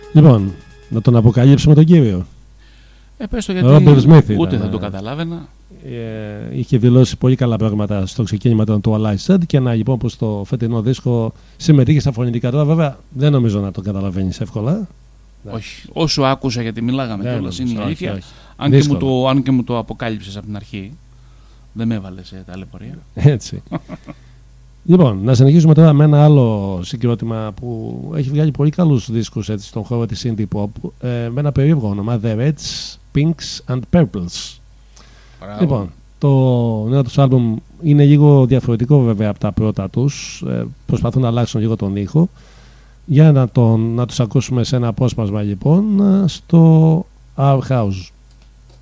Λοιπόν, να τον αποκαλύψουμε τον κύριο. Πες το, γιατί Smith ούτε ήταν, θα το καταλάβαινα. Είχε δηλώσει πολύ καλά πράγματα στο ξεκίνημα του Alive Set και να λοιπόν που στο φετινό δίσκο συμμετείχε στα φωνητικά. Τώρα βέβαια δεν νομίζω να το καταλαβαίνεις εύκολα. Όχι, όσο άκουσα, γιατί μιλάγαμε κιόλας, είναι η αλήθεια. Όχι. Αν και μου το αποκάλυψες από την αρχή, δεν με έβαλες σε ταλαιπωρία. Έτσι. Λοιπόν, να συνεχίσουμε τώρα με ένα άλλο συγκρότημα που έχει βγάλει πολύ καλούς δίσκους έτσι, στον χώρο της indie pop, με ένα περίεργο όνομα, The Reds, Pinks and Purples. Μπράβο. Λοιπόν, το νέο τους άλμπουμ είναι λίγο διαφορετικό βέβαια από τα πρώτα τους, προσπαθούν να αλλάξουν λίγο τον ήχο, για να τους ακούσουμε σε ένα απόσπασμα λοιπόν στο Our House.